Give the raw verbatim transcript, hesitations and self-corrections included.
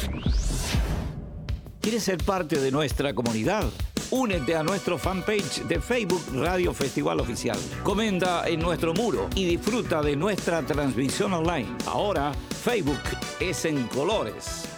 ¿Quieres ser parte de nuestra comunidad? Únete a nuestro fanpage de Facebook Radio Festival Oficial. Comenta en nuestro muro y disfruta de nuestra transmisión online. Ahora, Facebook es en colores.